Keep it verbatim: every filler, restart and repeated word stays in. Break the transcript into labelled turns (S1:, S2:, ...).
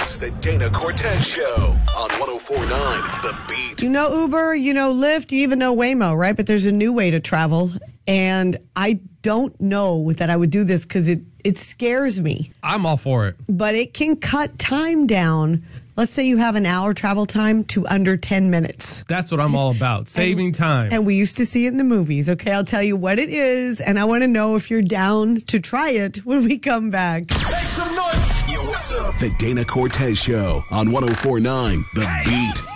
S1: It's the Dana Cortez Show on one oh four point nine The Beat.
S2: You know Uber, you know Lyft, you even know Waymo, right? But there's a new way to travel. And I don't know that I would do this because it, it scares me.
S3: I'm all for it.
S2: But it can cut time down. Let's say you have an hour travel time to under ten minutes.
S3: That's what I'm all about, saving
S2: and,
S3: time.
S2: And we used to see it in the movies, okay? I'll tell you what it is, and I want to know if you're down to try it when we come back.
S1: Make some noise! Yo, what's up? The Dana Cortez Show on one oh four point nine The Beat.